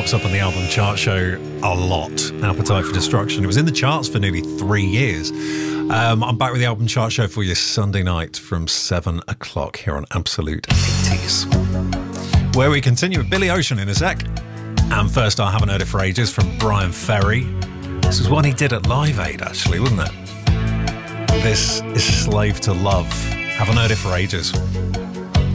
pops up on the album chart show a lot. Appetite for Destruction. It was in the charts for nearly 3 years. I'm back with the album chart show for you Sunday night from 7 o'clock here on Absolute 80s, where we continue with Billy Ocean in a sec. And first, I haven't heard it for ages from Brian Ferry. This was one he did at Live Aid, actually, wasn't it? This is Slave to Love. Haven't heard it for ages.